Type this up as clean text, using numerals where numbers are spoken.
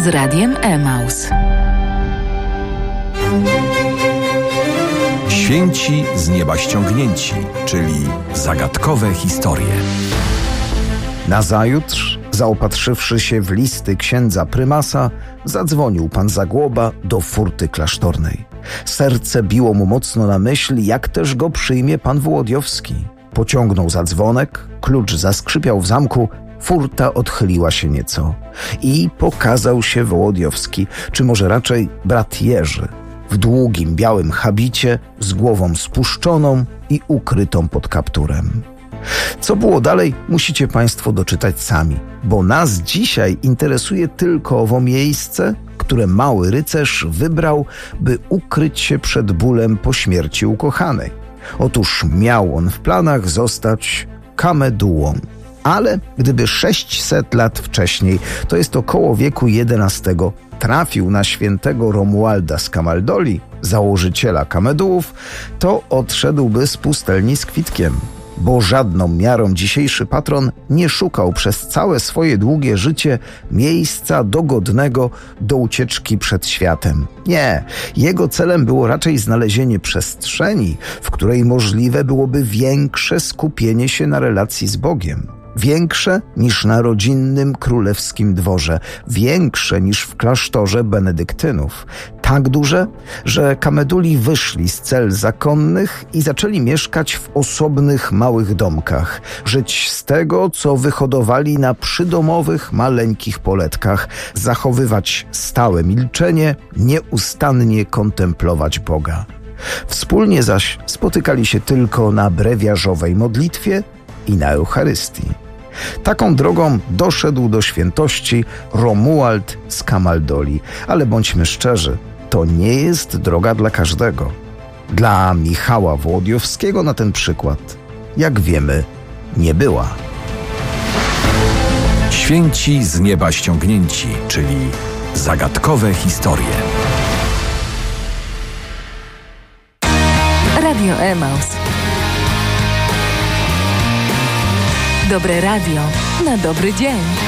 Radiem Emaus. Święci z nieba ściągnięci, czyli zagadkowe historie. Nazajutrz, zaopatrzywszy się w listy księdza prymasa, zadzwonił pan Zagłoba do furty klasztornej. Serce biło mu mocno na myśl, jak też go przyjmie pan Wołodyjowski. Pociągnął za dzwonek, klucz zaskrzypiał w zamku, furta odchyliła się nieco i pokazał się Wołodyjowski, czy może raczej brat Jerzy, w długim białym habicie, z głową spuszczoną i ukrytą pod kapturem. Co było dalej, musicie państwo doczytać sami, bo nas dzisiaj interesuje tylko owo miejsce, które mały rycerz wybrał, by ukryć się przed bólem po śmierci ukochanej. Otóż miał on w planach zostać kamedułą. Ale gdyby 600 lat wcześniej, to jest około wieku XI, trafił na świętego Romualda z Camaldoli, założyciela kamedułów, to odszedłby z pustelni z kwitkiem. Bo żadną miarą dzisiejszy patron nie szukał przez całe swoje długie życie miejsca dogodnego do ucieczki przed światem. Nie, jego celem było raczej znalezienie przestrzeni, w której możliwe byłoby większe skupienie się na relacji z Bogiem. Większe niż na rodzinnym królewskim dworze, większe niż w klasztorze benedyktynów. Tak duże, że kameduli wyszli z cel zakonnych i zaczęli mieszkać w osobnych małych domkach, żyć z tego, co wyhodowali na przydomowych maleńkich poletkach, zachowywać stałe milczenie, nieustannie kontemplować Boga. Wspólnie zaś spotykali się tylko na brewiarzowej modlitwie i na Eucharystii. Taką drogą doszedł do świętości Romuald z Camaldoli, ale bądźmy szczerzy, to nie jest droga dla każdego. Dla Michała Wołodyjowskiego na ten przykład, jak wiemy, nie była. Święci z nieba ściągnięci, czyli zagadkowe historie. Radio Emaus. Dobre radio na dobry dzień.